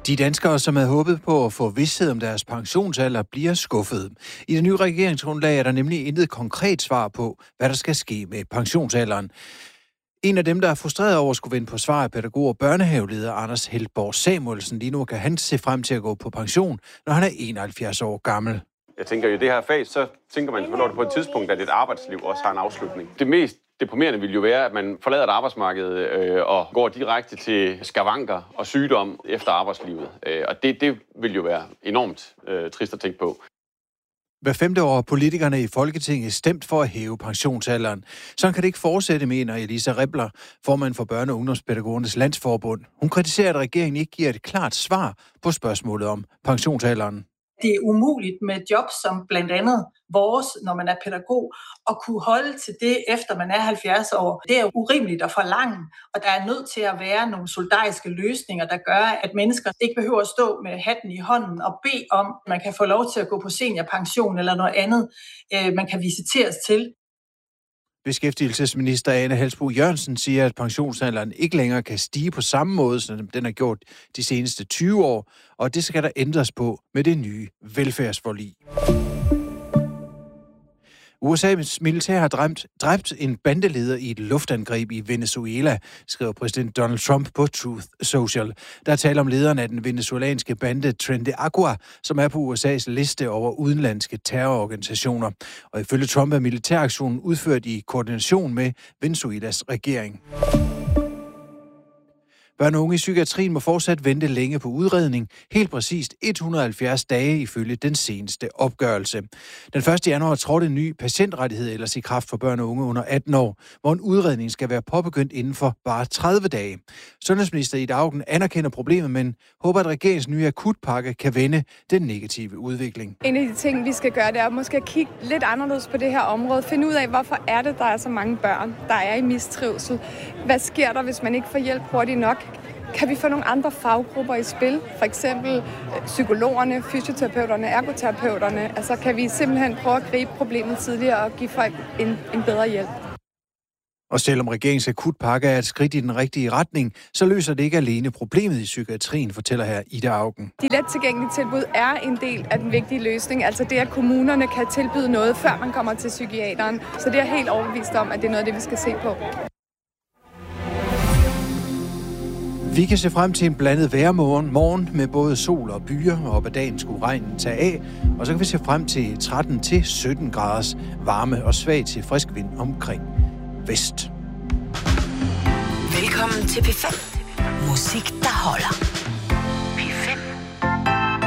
De danskere, som havde håbet på at få vished om deres pensionsalder, bliver skuffet. I det nye regeringsgrundlag er der nemlig intet konkret svar på, hvad der skal ske med pensionsalderen. En af dem, der er frustreret over at skulle vende på svar, er pædagog og børnehaveleder Anders Heltborg Samuelsen. Lige nu kan han se frem til at gå på pension, når han er 71 år gammel. Jeg tænker jo, i det her fag, så tænker man selvfølgelig på et tidspunkt, at et arbejdsliv også har en afslutning. Det mest deprimerende vil jo være, at man forlader et arbejdsmarked og går direkte til skavanker og sygdom efter arbejdslivet. Og det vil jo være enormt trist at tænke på. Hver 5. år har politikerne i Folketinget stemt for at hæve pensionsalderen. Sådan kan det ikke fortsætte, mener Elisa Rebler, formand for Børne- og Ungdomspædagogernes Landsforbund. Hun kritiserer, at regeringen ikke giver et klart svar på spørgsmålet om pensionsalderen. Det er umuligt med job som blandt andet vores, når man er pædagog, at kunne holde til det, efter man er 70 år. Det er urimeligt at forlange, og der er nødt til at være nogle solidariske løsninger, der gør, at mennesker ikke behøver at stå med hatten i hånden og bede om, at man kan få lov til at gå på seniorpension eller noget andet, man kan visiteres til. Beskæftigelsesminister Ane Halsboe-Jørgensen siger, at pensionsalderen ikke længere kan stige på samme måde, som den har gjort de seneste 20 år, og det skal der ændres på med det nye velfærdsforlig. USA's militær har dræbt en bandeleder i et luftangreb i Venezuela, skriver præsident Donald Trump på Truth Social. Der taler om lederen af den venezuelanske bande Tren de Agua, som er på USA's liste over udenlandske terrororganisationer. Og ifølge Trump er militæraktionen udført i koordination med Venezuelas regering. Børn og unge i psykiatrien må fortsat vente længe på udredning, helt præcist 170 dage ifølge den seneste opgørelse. Den 1. januar trådte en ny patientrettighed ellers i kraft for børn og unge under 18 år, hvor en udredning skal være påbegyndt inden for bare 30 dage. Sundhedsminister Ida Auken anerkender problemet, men håber, at regeringens nye akutpakke kan vende den negative udvikling. En af de ting, vi skal gøre, det er måske at kigge lidt anderledes på det her område. Finde ud af, hvorfor er det, der er så mange børn, der er i mistrivsel. Hvad sker der, hvis man ikke får hjælp hurtigt nok? Kan vi få nogle andre faggrupper i spil? For eksempel psykologerne, fysioterapeuterne, ergoterapeuterne. Altså kan vi simpelthen prøve at gribe problemet tidligere og give folk en bedre hjælp? Og selvom regeringens akutpakke er et skridt i den rigtige retning, så løser det ikke alene problemet i psykiatrien, fortæller her Ida Auken. De let tilgængelige tilbud er en del af den vigtige løsning. Altså det, at kommunerne kan tilbyde noget, før man kommer til psykiateren. Så det er helt overbevist om, at det er noget af det, vi skal se på. Vi kan se frem til en blandet vejrmorgen med både sol og byer, og op ad dagen skulle regnen tage af. Og så kan vi se frem til 13-17 graders varme og svag til frisk vind omkring vest. Velkommen til P5. Musik, der holder.